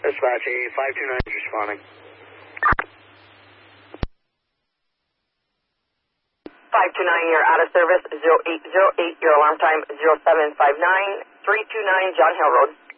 Dispatch, 529 is responding. 529, you're out of service, 0808, your alarm time 0759, 329 John Hill Road.